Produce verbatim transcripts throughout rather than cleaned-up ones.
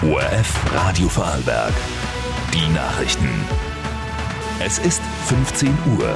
O R F Radio Vorarlberg. Die Nachrichten. Es ist fünfzehn Uhr.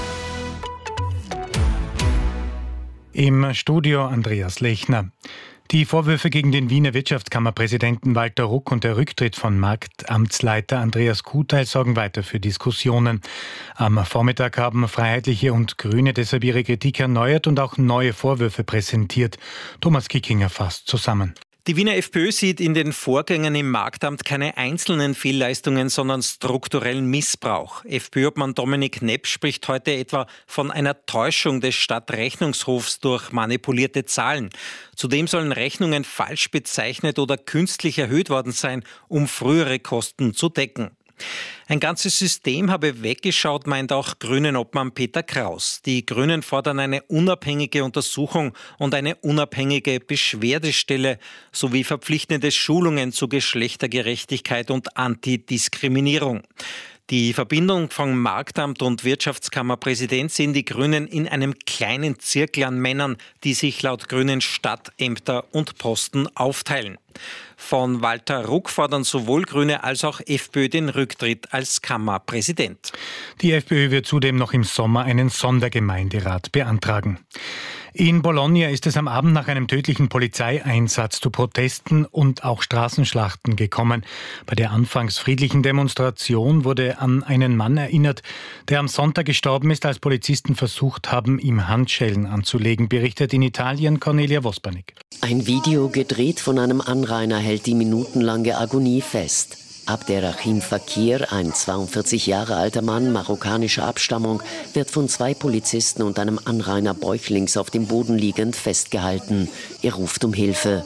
Im Studio Andreas Lechner. Die Vorwürfe gegen den Wiener Wirtschaftskammerpräsidenten Walter Ruck und der Rücktritt von Marktamtsleiter Andreas Kuteil sorgen weiter für Diskussionen. Am Vormittag haben Freiheitliche und Grüne deshalb ihre Kritik erneuert und auch neue Vorwürfe präsentiert. Thomas Kickinger fasst zusammen. Die Wiener FPÖ sieht in den Vorgängen im Marktamt keine einzelnen Fehlleistungen, sondern strukturellen Missbrauch. FPÖ-Obmann Dominik Nepp spricht heute etwa von einer Täuschung des Stadtrechnungshofs durch manipulierte Zahlen. Zudem sollen Rechnungen falsch bezeichnet oder künstlich erhöht worden sein, um frühere Kosten zu decken. Ein ganzes System habe weggeschaut, meint auch Grünen-Obmann Peter Kraus. Die Grünen fordern eine unabhängige Untersuchung und eine unabhängige Beschwerdestelle sowie verpflichtende Schulungen zu Geschlechtergerechtigkeit und Antidiskriminierung. Die Verbindung von Marktamt und Wirtschaftskammerpräsident sehen die Grünen in einem kleinen Zirkel an Männern, die sich laut Grünen Stadtämter und Posten aufteilen. Von Walter Ruck fordern sowohl Grüne als auch FPÖ den Rücktritt als Kammerpräsident. Die FPÖ wird zudem noch im Sommer einen Sondergemeinderat beantragen. In Bologna ist es am Abend nach einem tödlichen Polizeieinsatz zu Protesten und auch Straßenschlachten gekommen. Bei der anfangs friedlichen Demonstration wurde an einen Mann erinnert, der am Sonntag gestorben ist, als Polizisten versucht haben, ihm Handschellen anzulegen, berichtet in Italien Cornelia Vospanik. Ein Video gedreht von einem Anrainer hält die minutenlange Agonie fest. Abderrahim Fakir, ein zweiundvierzig Jahre alter Mann marokkanischer Abstammung, wird von zwei Polizisten und einem Anrainer bäuchlings auf dem Boden liegend festgehalten. Er ruft um Hilfe.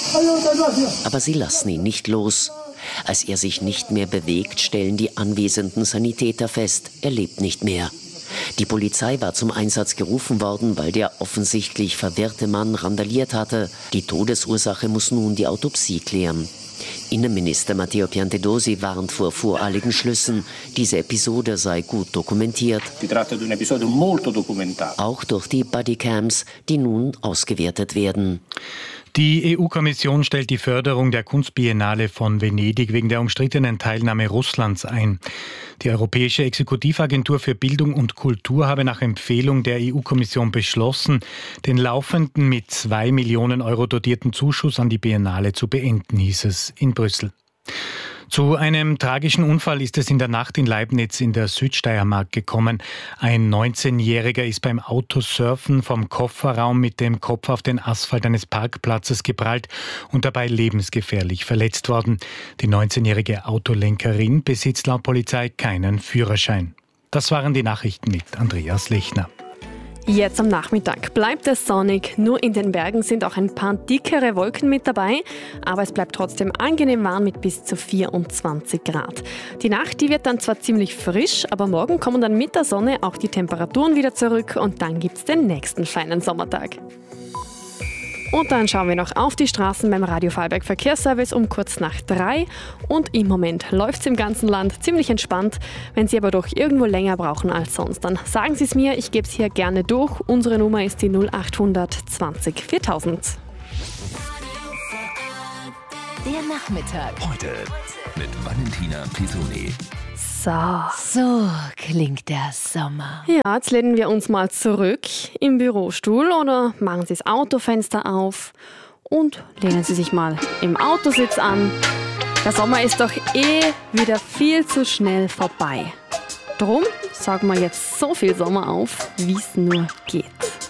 Aber sie lassen ihn nicht los. Als er sich nicht mehr bewegt, stellen die anwesenden Sanitäter fest, er lebt nicht mehr. Die Polizei war zum Einsatz gerufen worden, weil der offensichtlich verwirrte Mann randaliert hatte. Die Todesursache muss nun die Autopsie klären. Innenminister Matteo Piantedosi warnt vor voreiligen Schlüssen. Diese Episode sei gut dokumentiert. Auch durch die Bodycams, die nun ausgewertet werden. Die E U-Kommission stellt die Förderung der Kunstbiennale von Venedig wegen der umstrittenen Teilnahme Russlands ein. Die Europäische Exekutivagentur für Bildung und Kultur habe nach Empfehlung der E U-Kommission beschlossen, den laufenden mit zwei Millionen Euro dotierten Zuschuss an die Biennale zu beenden, hieß es in Brüssel. Zu einem tragischen Unfall ist es in der Nacht in Leibnitz in der Südsteiermark gekommen. Ein neunzehnjähriger ist beim Autosurfen vom Kofferraum mit dem Kopf auf den Asphalt eines Parkplatzes geprallt und dabei lebensgefährlich verletzt worden. Die neunzehnjährige Autolenkerin besitzt laut Polizei keinen Führerschein. Das waren die Nachrichten mit Andreas Lechner. Jetzt am Nachmittag bleibt es sonnig, nur in den Bergen sind auch ein paar dickere Wolken mit dabei, aber es bleibt trotzdem angenehm warm mit bis zu vierundzwanzig Grad. Die Nacht, die wird dann zwar ziemlich frisch, aber morgen kommen dann mit der Sonne auch die Temperaturen wieder zurück und dann gibt's den nächsten feinen Sommertag. Und dann schauen wir noch auf die Straßen beim Radio Vorarlberg Verkehrsservice um kurz nach drei. Und im Moment läuft es im ganzen Land ziemlich entspannt. Wenn Sie aber doch irgendwo länger brauchen als sonst, dann sagen Sie es mir, ich gebe es hier gerne durch. Unsere Nummer ist die null achthundert zwanzig viertausend. Der Nachmittag. Heute mit Valentina Pisoni. So. So klingt der Sommer. Ja, jetzt lehnen wir uns mal zurück im Bürostuhl oder machen Sie das Autofenster auf und lehnen Sie sich mal im Autositz an. Der Sommer ist doch eh wieder viel zu schnell vorbei. Drum sagen wir jetzt so viel Sommer auf, wie es nur geht.